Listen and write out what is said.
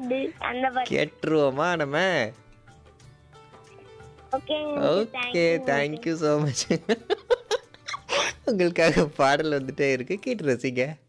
காடு அந்த பாட்டு. கேட்டுருவோமா நம்ம? ஓகேங்க. Okay. Thank you. Thank you so much. உங்களுக்காக பாடல் வந்துட்டே இருக்கு. கேட்டு ரசிங்க.